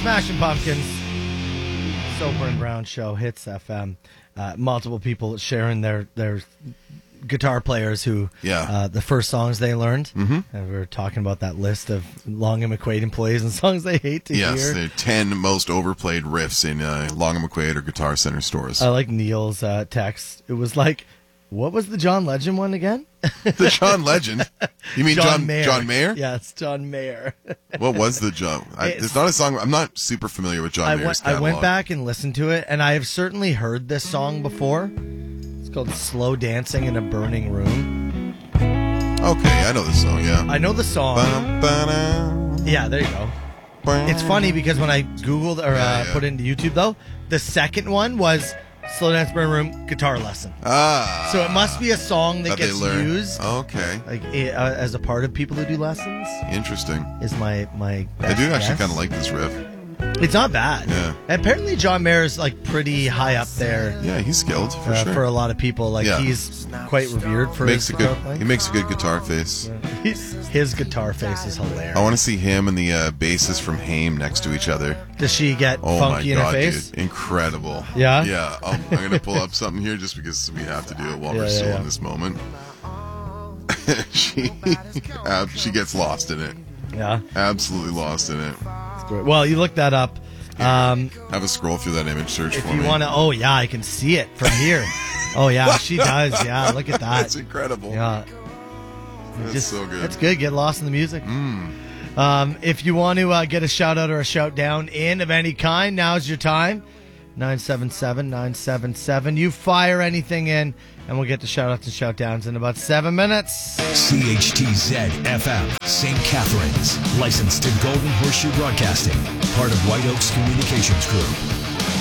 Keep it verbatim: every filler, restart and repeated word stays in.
Smashing Pumpkins. Soper and Brown Show, Hits F M. Uh, multiple people sharing their, their guitar players who, yeah. uh, the first songs they learned. Mm-hmm. And we were talking about that list of Long and McQuaid employees and songs they hate to yes, hear. Yes, the ten most overplayed riffs in uh, Long and McQuaid or Guitar Center stores. I like Neil's uh, text. It was like, what was the John Legend one again? The John Legend? You mean John John Mayer? John Mayer? Yes, John Mayer. What was the John? I, it's, it's not a song. I'm not super familiar with John I Mayer's went, catalog. I went back and listened to it, and I have certainly heard this song before. It's called "Slow Dancing in a Burning Room." Okay, I know this song. Yeah, I know the song. Ba-ba-da. Yeah, there you go. It's funny because when I Googled or yeah, uh, yeah. put it into YouTube, though, the second one was "Slow Dance Burning Room" guitar lesson. Ah, so it must be a song that, that gets used. Okay, like uh, as a part of people who do lessons. Interesting. Is my my. I do actually guess. kind of like this riff. It's not bad. Yeah. Apparently, John Mayer's like pretty high up there. Yeah, he's skilled for uh, sure. For a lot of people, like yeah. he's quite revered for makes his a guitar good. playing. He makes a good guitar face. Yeah. His guitar face is hilarious. I want to see him and the uh, bassist from Haim next to each other. Does she get oh funky my God, in her face? Dude. Incredible. Yeah? Yeah. I'll, I'm going to pull up something here just because we have to do it while yeah, we're yeah, still yeah. in this moment. she, uh, she gets lost in it. Yeah. Absolutely lost in it. Well, you look that up. Um, have a scroll through that image search if for you me. want to, oh yeah, I can see it from here. Oh yeah, she does. Yeah, look at that. That's incredible. Yeah, that's just, so good. That's good. Get lost in the music. Mm. Um, if you want to uh, get a shout out or a shout down in of any kind, now's your time. nine seven seven, nine seven seven. You fire anything in, and we'll get to shout outs and shout downs in about seven minutes. C H T Z F M, Saint Catharines. Licensed to Golden Horseshoe Broadcasting. Part of White Oaks Communications Group.